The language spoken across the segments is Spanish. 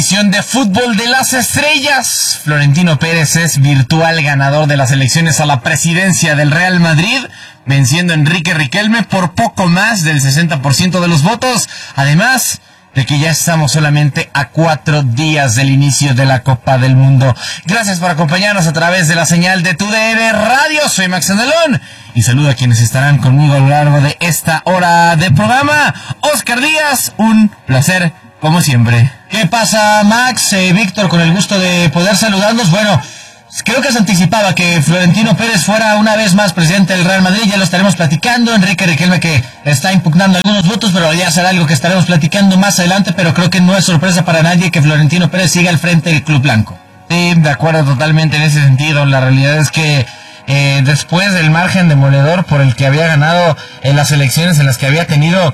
emisión de Fútbol de las Estrellas. Florentino Pérez es virtual ganador de las elecciones a la presidencia del Real Madrid, venciendo a Enrique Riquelme por poco más del 60% de los votos. Además de que ya estamos solamente a 4 días del inicio de la Copa del Mundo. Gracias por acompañarnos a través de la señal de TUDN Radio. Soy Max Andelón y saludo a quienes estarán conmigo a lo largo de esta hora de programa. Oscar Díaz, un placer como siempre. ¿Qué pasa, Max? Víctor, con el gusto de poder saludarnos. Bueno, creo que se anticipaba que Florentino Pérez fuera una vez más presidente del Real Madrid. Ya lo estaremos platicando. Enrique Riquelme, que está impugnando algunos votos, pero ya será algo que estaremos platicando más adelante. Pero creo que no es sorpresa para nadie que Florentino Pérez siga al frente del Club Blanco. Sí, de acuerdo totalmente en ese sentido. La realidad es que después del margen demoledor por el que había ganado en las elecciones en las que había tenido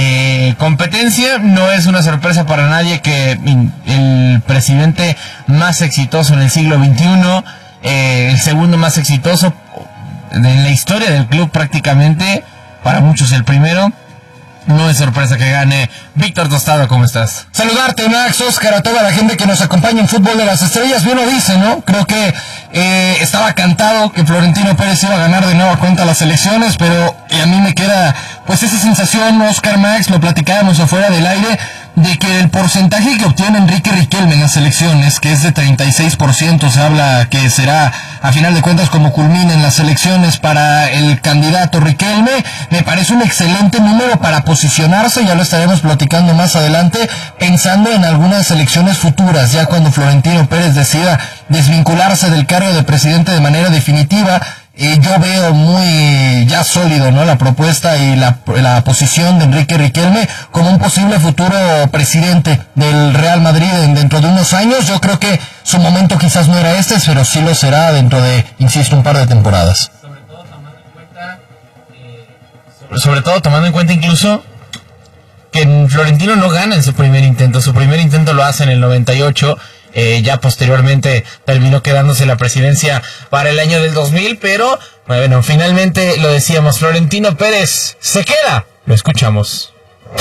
competencia, no es una sorpresa para nadie que el presidente más exitoso en el siglo XXI, el segundo más exitoso en la historia del club prácticamente, para muchos el primero, no es sorpresa que gane. Víctor Tostado, ¿cómo estás? Saludarte, Max, Oscar, a toda la gente que nos acompaña en Fútbol de las Estrellas. Bien lo dice, ¿no? Creo que estaba cantado que Florentino Pérez iba a ganar de nueva cuenta las elecciones, pero a mí me queda pues esa sensación, Oscar, Max, lo platicábamos afuera del aire, de que el porcentaje que obtiene Enrique Riquelme en las elecciones, que es de 36%, se habla que será a final de cuentas como culminen las elecciones para el candidato Riquelme, me parece un excelente número para posicionarse. Ya lo estaremos platicando más adelante, pensando en algunas elecciones futuras, ya cuando Florentino Pérez decida desvincularse del cargo de presidente de manera definitiva. Yo veo muy ya sólido, ¿no?, la propuesta y la posición de Enrique Riquelme como un posible futuro presidente del Real Madrid dentro de unos años. Yo creo que su momento quizás no era este, pero sí lo será dentro de, insisto, un par de temporadas. Sobre todo tomando en cuenta incluso que Florentino no gana en su primer intento. Su primer intento lo hace en el 98. Ya posteriormente terminó quedándose la presidencia para el año del 2000, pero bueno, finalmente lo decíamos, Florentino Pérez se queda. Lo escuchamos.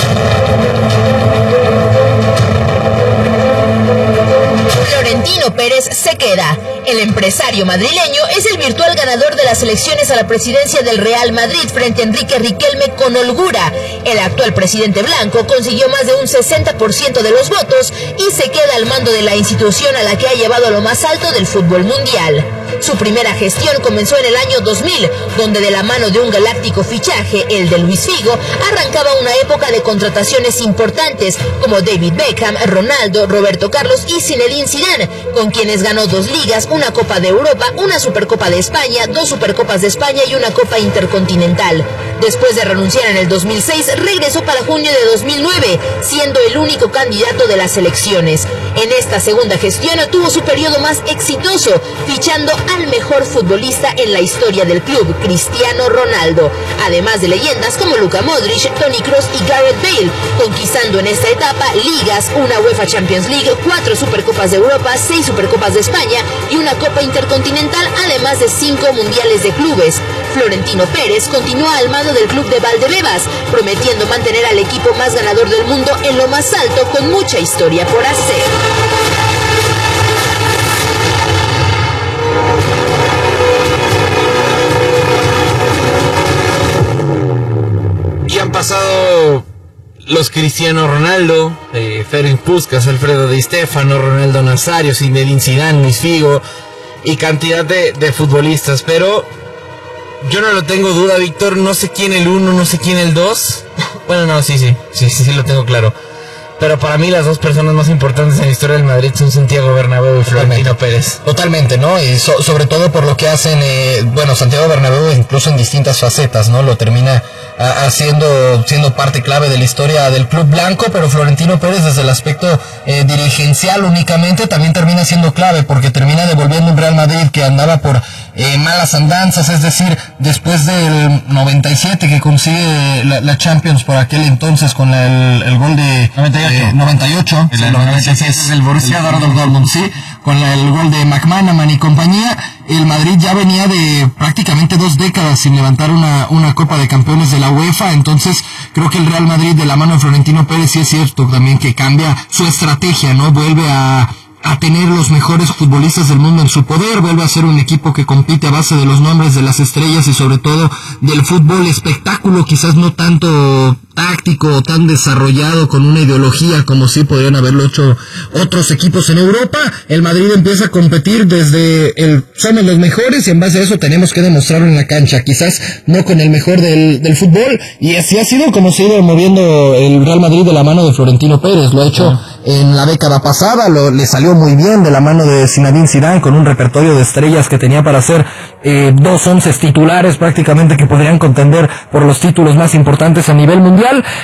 Florentino Pérez se queda. El empresario madrileño es el virtual ganador de las elecciones a la presidencia del Real Madrid frente a Enrique Riquelme con holgura. El actual presidente blanco consiguió más de un 60% de los votos y se queda al mando de la institución a la que ha llevado a lo más alto del fútbol mundial. Su primera gestión comenzó en el año 2000, donde de la mano de un galáctico fichaje, el de Luis Figo, arrancaba una época de contrataciones importantes como David Beckham, Ronaldo, Roberto Carlos y Zinedine Zidane, con quienes ganó 2 ligas, una Copa de Europa, una Supercopa de España, 2 Supercopas de España y una Copa Intercontinental. Después de renunciar en el 2006, regresó para junio de 2009, siendo el único candidato de las elecciones. En esta segunda gestión tuvo su periodo más exitoso, fichando al mejor futbolista en la historia del club, Cristiano Ronaldo, además de leyendas como Luka Modric, Toni Kroos y Gareth Bale, conquistando en esta etapa ligas, una UEFA Champions League, 4 Supercopas de Europa, 6 Supercopas de España y una Copa Intercontinental, además de 5 mundiales de clubes. Florentino Pérez continúa al mando del club de Valdebebas, prometiendo mantener al equipo más ganador del mundo en lo más alto, con mucha historia por hacer. Y han pasado los Cristiano Ronaldo, Ferenc Puskás, Alfredo Di Stéfano, Ronaldo Nazario, Zinedine Zidane, Luis Figo y cantidad de futbolistas, pero yo no lo tengo duda, Víctor, no sé quién el 1, no sé quién el 2. Bueno, no, sí lo tengo claro. Pero para mí las 2 personas más importantes en la historia del Madrid son Santiago Bernabéu y Florentino Pérez. Totalmente, ¿no? Y sobre todo por lo que hacen, Santiago Bernabéu incluso en distintas facetas, ¿no? Lo termina siendo parte clave de la historia del club blanco, pero Florentino Pérez desde el aspecto dirigencial únicamente también termina siendo clave, porque termina devolviendo un Real Madrid que andaba por malas andanzas, es decir, después del 97 que consigue la Champions por aquel entonces con el gol de 98, el 96, el Borussia Dortmund, sí, con el gol de McManaman y compañía. El Madrid ya venía de prácticamente 2 décadas sin levantar una Copa de Campeones de la UEFA, entonces creo que el Real Madrid de la mano de Florentino Pérez sí es cierto también que cambia su estrategia, ¿no? Vuelve a tener los mejores futbolistas del mundo en su poder, vuelve a ser un equipo que compite a base de los nombres de las estrellas y sobre todo del fútbol espectáculo, quizás no tanto táctico o tan desarrollado con una ideología como sí podrían haberlo hecho otros equipos en Europa. El Madrid empieza a competir desde somos los mejores y en base a eso tenemos que demostrarlo en la cancha, quizás no con el mejor del fútbol, y así ha sido como se ha ido moviendo el Real Madrid de la mano de Florentino Pérez. Lo ha hecho en la década pasada, le salió muy bien de la mano de Zinedine Zidane con un repertorio de estrellas que tenía para hacer 2 onces titulares prácticamente que podrían contender por los títulos más importantes a nivel mundial.